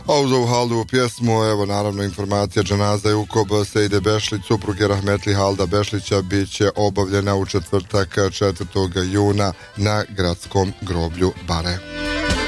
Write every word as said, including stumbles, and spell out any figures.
A uz ovu Haldovu pjesmu, evo naravno informacija, dženaza Jukob Sejde Bešlić, supruge Rahmetli Halda Bešlića, bit će obavljena u četvrtak četvrtog juna na gradskom groblju Bare.